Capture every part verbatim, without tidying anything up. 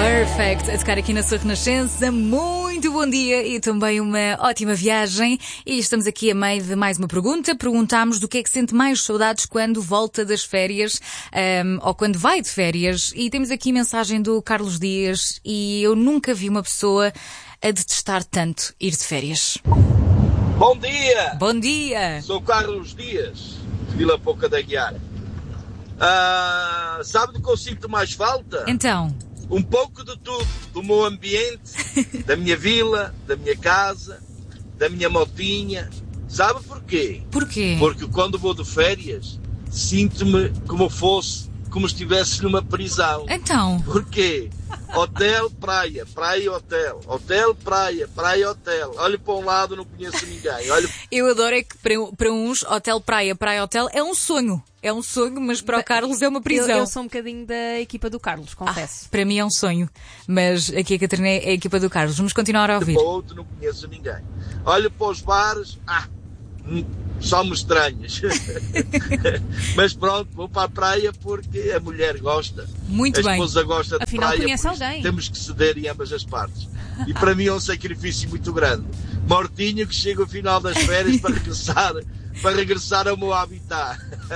Perfect, a tocar aqui na sua Renascença. Muito bom dia e também uma ótima viagem. E estamos aqui a meio de mais uma pergunta. Perguntámos do que é que sente mais saudades quando volta das férias, um, ou quando vai de férias. E temos aqui mensagem do Carlos Dias e eu nunca vi uma pessoa a detestar tanto ir de férias. Bom dia! Bom dia! Sou Carlos Dias, de Vila Pouca da Guiar. Ah, sabe do que eu sinto mais falta? Então... Um pouco de tudo, do meu ambiente, da minha vila, da minha casa, da minha motinha. Sabe porquê? Porquê? Porque quando vou de férias, sinto-me como fosse, como se estivesse numa prisão. Então? Porquê? Hotel, praia, praia, hotel. Hotel, praia, praia, hotel. Olho para um lado, não conheço ninguém. Olho... Eu adoro é que para, para uns, hotel, praia, praia, hotel é um sonho. É um sonho, mas para o Carlos é uma prisão. Eu, eu sou um bocadinho da equipa do Carlos, confesso. Ah, para mim é um sonho. Mas aqui a Catarina é a equipa do Carlos. Vamos continuar a ouvir. Para o outro, não conheço ninguém. Olho para os bares, ah, são-me estranhas. Mas pronto, vou para a praia porque a mulher gosta. Muito a bem. A esposa gosta de Afinal, praia. conhece alguém. Temos que ceder em ambas as partes. E para mim é um sacrifício muito grande. Mortinho que chega ao final das férias para regressar, para regressar ao meu habitat.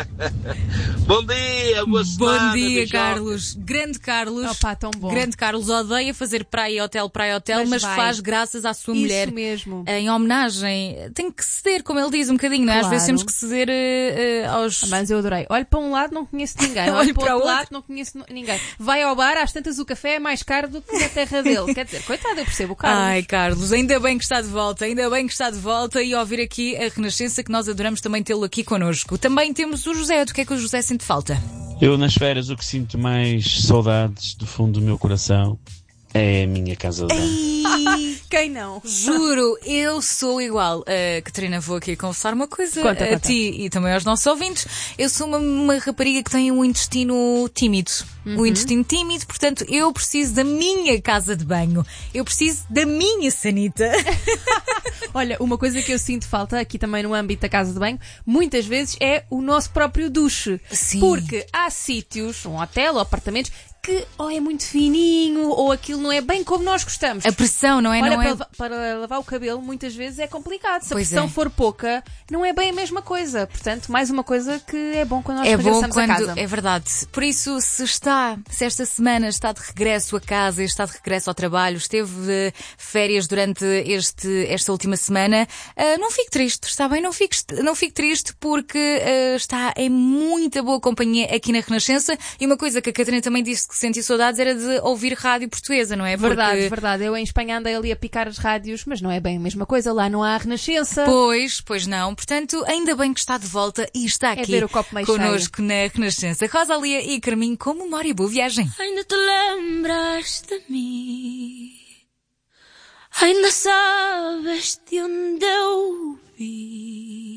Bom dia, boa semana. Bom dia, beijoca. Carlos. Grande Carlos. Opa, tão bom. Grande Carlos odeia fazer praia, hotel, praia, hotel, mas, Mas vai. faz graças à sua Isso mulher. mesmo. Em homenagem. Tem que ceder, como ele diz, um bocadinho, não é? Às Claro. vezes temos que ceder uh, uh, aos... Mas eu adorei. Olho para um lado, não conheço ninguém. Olho Olho para para o o outro outro. lado, não conheço ninguém. Vai ao bar, às tantas o café é mais caro do que na terra dele. Quer dizer, coitado, eu percebo o Carlos. Ai, Carlos, ainda bem que está de volta, ainda bem que está de volta e ouvir aqui a Renascença, que nós adoramos também tê-lo aqui connosco. Também temos o José. Do que é que o José sente falta? Eu nas férias o que sinto mais saudades do fundo do meu coração é a minha casa de banho. Quem não? Juro, eu sou igual. Uh, Catarina, vou aqui confessar uma coisa Conta, a conta. ti e também aos nossos ouvintes. Eu sou uma, uma rapariga que tem um intestino tímido. Uhum. Um intestino tímido, portanto, eu preciso da minha casa de banho. Eu preciso da minha sanita. Olha, uma coisa que eu sinto falta aqui também no âmbito da casa de banho, muitas vezes é o nosso próprio duche. Sim. Porque há sítios, um hotel ou apartamentos, que ou é muito fininho ou aquilo não é bem como nós gostamos. A pressão, não é? Olha, não para, é... lava- para lavar o cabelo muitas vezes é complicado. Se a Pois pressão é. for pouca, não é bem a mesma coisa. Portanto, mais uma coisa que é bom quando nós É bom regressamos quando... a casa. É verdade. Por isso, se está, se esta semana está de regresso a casa, está de regresso ao trabalho, esteve de férias durante este, esta última semana, ah, não fique triste, está bem? Não fique, não fique triste porque ah, está em muita boa companhia aqui na Renascença. E uma coisa que a Catarina também disse que sentiu saudades era de ouvir rádio portuguesa, não é? Verdade, Porque... verdade. Eu em Espanha andei ali a picar as rádios, mas não é bem a mesma coisa. Lá não há Renascença. Pois, pois não. Portanto, ainda bem que está de volta e está É aqui ver o copo meio connosco na Renascença. Rosalia e Carminho, com memória e boa viagem. Ainda te lembras de mim, ainda sabes de onde eu vi.